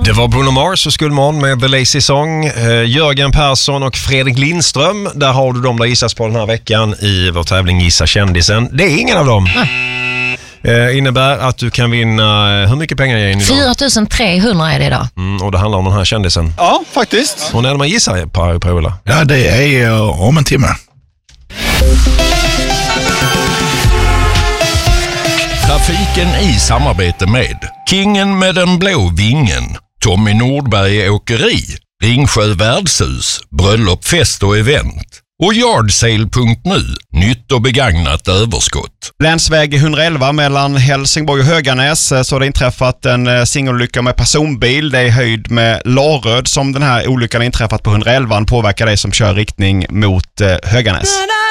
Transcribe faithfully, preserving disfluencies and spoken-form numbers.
Det var Bruno Mars och Skuldmorgon med The Lazy Song. Eh, Jörgen Persson och Fredrik Lindström. Där har du dem där gissas på den här veckan i vår tävling Gissa kändisen. Det är ingen av dem. Eh, innebär att du kan vinna, hur mycket pengar är det idag? fyra tusen trehundra är det idag. Mm, och det handlar om den här kändisen. Ja, faktiskt. Och när man gissar på, på Ola? Ja, det är uh, om en timme. Trafiken i samarbete med Kingen med den blå vingen, Tommy Nordberg Åkeri, Ringsjö Värdshus, Bröllop, fest och event och Yardsale punkt nu, nytt och begagnat överskott. Länsväg etthundraelva mellan Helsingborg och Höganäs så har det inträffat en singelolycka med personbil. Det är höjd med Laröd som den här olyckan inträffat på etthundraelva, påverkar dig som kör riktning mot Höganäs.